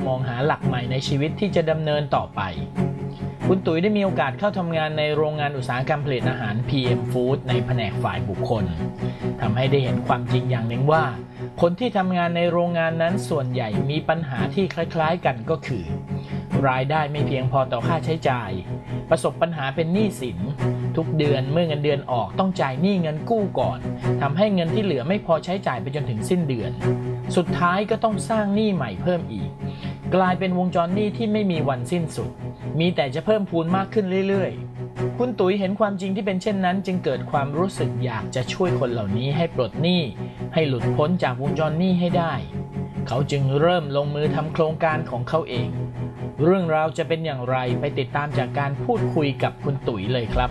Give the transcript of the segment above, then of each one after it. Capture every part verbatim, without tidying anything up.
มองหาหลักใหม่ในชีวิตที่จะดำเนินต่อไปคุณตุ๋ยได้มีโอกาสเข้าทำงานในโรงงานอุตสาหกรรมผลิตอาหาร พี เอ็ม Food ในแผนกฝ่ายบุคคลทำให้ได้เห็นความจริงอย่างหนึ่งว่าคนที่ทำงานในโรงงานนั้นส่วนใหญ่มีปัญหาที่คล้ายๆกันก็คือรายได้ไม่เพียงพอต่อค่าใช้จ่ายประสบปัญหาเป็นหนี้สินทุกเดือนเมื่อเงินเดือนออกต้องจ่ายหนี้เงินกู้ก่อนทำให้เงินที่เหลือไม่พอใช้จ่ายไปจนถึงสิ้นเดือนสุดท้ายก็ต้องสร้างหนี้ใหม่เพิ่มอีกกลายเป็นวงจรหนี้ที่ไม่มีวันสิ้นสุดมีแต่จะเพิ่มพูนมากขึ้นเรื่อยๆคุณตุ๋ยเห็นความจริงที่เป็นเช่นนั้นจึงเกิดความรู้สึกอยากจะช่วยคนเหล่านี้ให้ปลดหนี้ให้หลุดพ้นจากวงจรหนี้ให้ได้เขาจึงเริ่มลงมือทำโครงการของเขาเองเรื่องราวจะเป็นอย่างไรไปติดตามจากการพูดคุยกับคุณตุ๋ยเลยครับ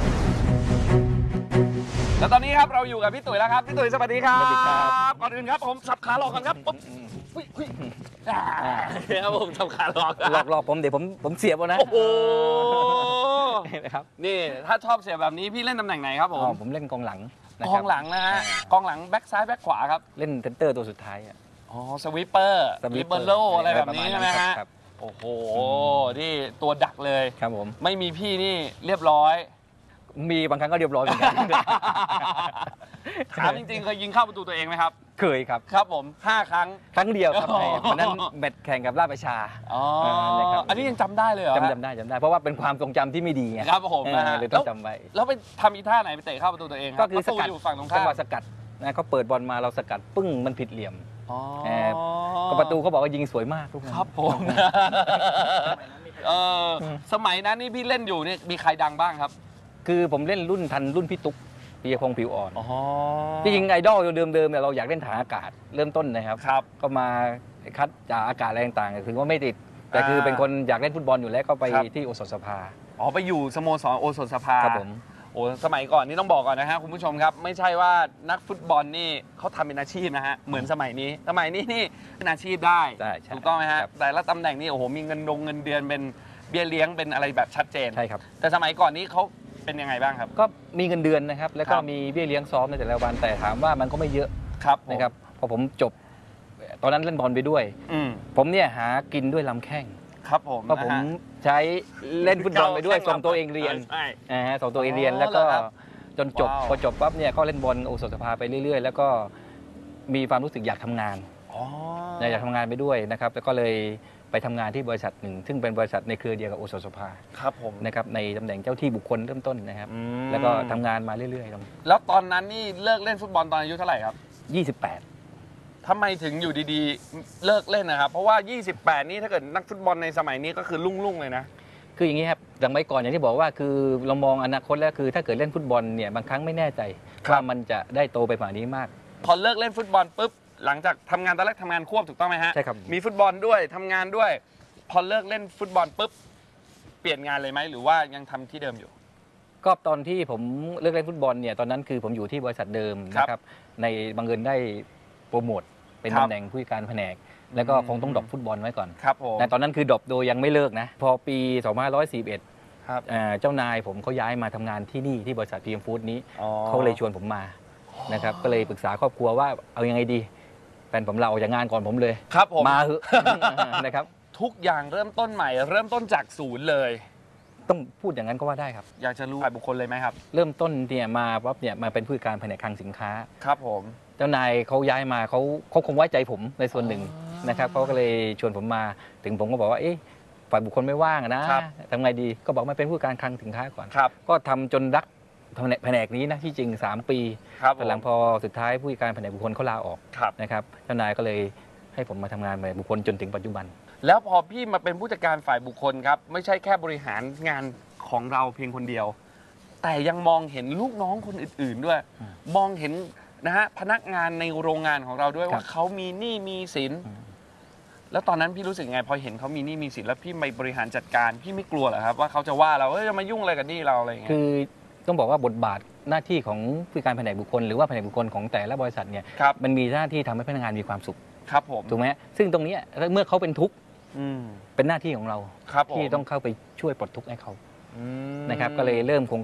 แล้วตอนนี้ครับเราอยู่กับพี่ตุ๋ยแล้วครับพี่ตุ๋ยสวัสดีครับสวัสดีครับก่อนอื่นครับผมสับขาหลอกกันครับอุ้ยอุ้ยครับผมสับขาหลอกหลอกหลอกผมเดี๋ยวผมผมเสียบนะโอ้โหครับนี่ถ้าชอบเสียบแบบนี้พี่เล่นตำแหน่งไหนครับผมผมเล่นกองหลังกองหลังนะฮะกองหลังแบ็คซ้ายแบ็คขวาครับเล่นเซนเตอร์ตัวสุดท้ายอ๋อสวิปเปอร์ลิเบอร์โลอะไรแบบนี้ใช่ไหมฮะโอ้โหนี่ตัวดักเลยครับผมไม่มีพี่นี่เรียบร้อยมีบางครั้งก็เรียบร้อยเหมือนกันถามจริงๆเคยยิงเข้าประตูตัวเองไหมครับเคยครับครับผมห้าครั้งครั้งเดียวครับวันนั้นแมตช์แข่งกับราชประชาอ๋ออันนี้ยังจำได้เลยเหรอจำจำได้จำได้เพราะว่าเป็นความทรงจำที่ไม่ดีไงครับผมนะฮะเลยต้องจำไว้แล้วไปทำอีท่าไหนไปเตะเข้าประตูตัวเองก็คือสกัดอยู่ฝั่งตรงข้ามจังหวะสกัดนะเขาเปิดบอลมาเราสกัดปึ้งมันผิดเหลี่ยมก็ประตูเขาบอกว่ายิงสวยมากทุกคนครับผมเออสมัยนั้นนี่พี่เล่นอยู่นี่มีใครดังบ้างครับคือผมเล่นรุ่นทันรุ่นพี่ตุ๊กปีพงผิวอ่อนที่จริงไอดอลเดิมๆเนี่ยเราอยากเล่นฐานอากาศเริ่มต้นนะครับก็มาคัดจากอากาศอะไรต่างๆถึงว่าไม่ติดแต่คือเป็นคนอยากเล่นฟุตบอลอยู่แล้วก็ไปที่โอสถสภาอ๋อไปอยู่สโมสรโอสถสภาครับผมโอ้สมัยก่อนนี่ต้องบอกก่อนนะฮะคุณผู้ชมครับไม่ใช่ว่านักฟุตบอลนี่เขาทำเป็นอาชีพนะฮะเหมือนสมัยนี้สมัยนี้นี่เป็นอาชีพได้ถูกต้องไหมฮะแต่ละตำแหน่งนี่โอ้โหมีเงินดงเงินเดือนเป็นเบี้ยเลี้ยงเป็นอะไรแบบชัดเจนใช่ครับแต่สมัยก่อนนี้เขาเป็นยังไงบ้างครับก็มีเงินเดือนนะครับแล้วก็มีเบี้ยเลี้ยงซ้อมในแต่ละวันแต่ถามว่ามันก็ไม่เยอะครับนะครับพอผมจบตอนนั้นเล่นบอลไปด้วยผมเนี่ยหากินด้วยลำแข้งครับผมเพราะผมใช้เล่นฟุตบอลไปด้วยส่งตัวเองเรียนนะฮะส่งตัวเองเรียนแล้วก็จนจบพอจบปั๊บเนี่ยก็เล่นบอลโอสถสภาไปเรื่อยๆแล้วก็มีความรู้สึกอยากทำงานอยากทำงานไปด้วยนะครับแล้วก็เลยไปทำงานที่บริษัทหนึ่งซึ่งเป็นบริษัทในเครือเดียวกับโอสถสภาครับผมนะครับในตำแหน่งเจ้าที่บุคคลเริ่มต้นนะครับแล้วก็ทำงานมาเรื่อยๆแล้วตอนนั้นนี่เลิกเล่นฟุตบอลตอนอายุเท่าไหร่ครับยี่สิบแปดทำไมถึงอยู่ดีๆเลิกเล่นนะครับเพราะว่ายี่สิบแปดนี่ถ้าเกิดนักฟุตบอลในสมัยนี้ก็คือลุ่งๆเลยนะคืออย่างนี้ครับสมัยก่อนอย่างที่บอกว่าคือเรามองอนาคตแล้วคือถ้าเกิดเล่นฟุตบอลเนี่ยบางครั้งไม่แน่ใจว่ามันจะได้โตไปกว่านี้มากพอเลิกเล่นฟุตบอลปุ๊บหลังจากทำงานตอนแรกทำงานควบถูกต้องไหมฮะใช่ครับมีฟุตบอลด้วยทำงานด้วยพอเลิกเล่นฟุตบอลปุ๊บเปลี่ยนงานเลยไหมหรือว่ายังทำที่เดิมอยู่ก็ตอนที่ผมเลิกเล่นฟุตบอลเนี่ยตอนนั้นคือผมอยู่ที่บริษัทเดิมนะครับในบังเอิญได้โปรโมทเป็นตำแหน่งผู้การแผนกแล้วก็คงต้องดรอปฟุตบอลไว้ก่อนครับผมแต่ตอนนั้นคือดรอปโดยยังไม่เลิกนะพอปีสองพันห้าร้อยสี่สิบเอ็ดเจ้านายผมเขาย้ายมาทำงานที่นี่ที่บริษัท พี เอ็ม Food นี้เขาเลยชวนผมมานะครับก็เลยปรึกษาครอบครัวว่าเอายังไงดีแฟนผมลาออกจากงานก่อนผมเลยครับผมมาเถอะนะครับทุกอย่างเริ่มต้นใหม่เริ่มต้นจากศูนย์เลยต้องพูดอย่างนั้นก็ว่าได้ครับอยากจะรู้ฝ่ายบุคคลเลยไหมครับเริ่มต้นเนี่ยมาปั๊บเนี่ยมาเป็นผู้การแผนกคลังสินค้าครับผมเจ้านายเขาย้ายมาเขาเขาคงไว้ใจผมในส่วนหนึ่งนะครับเขาก็เลยชวนผมมาถึงผมก็บอกว่าเอ๊ะฝ่ายบุคคลไม่ว่างนะทำไงดีก็บอกมาเป็นผู้การคลังสินค้าก่อนก็ทำจนรักแผนกนี้นะที่จริงสามปีแต่หลังพอสุดท้ายผู้การแผนกบุคคลเขาลาออกนะครับเจ้านายก็เลยให้ผมมาทำงานแผนกบุคคลจนถึงปัจจุบันแล้วพอพี่มาเป็นผู้จัดการฝ่ายบุคคลครับไม่ใช่แค่บริหารงานของเราเพียงคนเดียวแต่ยังมองเห็นลูกน้องคนอื่นๆด้วยมองเห็นนะฮะพนักงานในโรงงานของเราด้วยว่าเขามีหนี้มีสินแล้วตอนนั้นพี่รู้สึกไงพอเห็นเขามีหนี้มีสินแล้วพี่ไปบริหารจัดการพี่ไม่กลัวเหรอครับว่าเขาจะว่าเราเฮ้ยจะมายุ่งอะไรกับหนี้เราอะไรอย่างเงี้ยคือต้องบอกว่าบทบาทหน้าที่ของผู้การแผนกบุคคลหรือว่าแผนกบุคคลของแต่ละบริษัทเนี่ยมันมีหน้าที่ทำให้พนักงานมีความสุขครับผมถูกไหมซึ่งตรงนี้เมื่อเขาเป็นทุกข์เป็นหน้าที่ของเราที่ต้องเข้าไปช่วยปลดทุกข์ให้เขานะครับก็เลยเริ่มโครง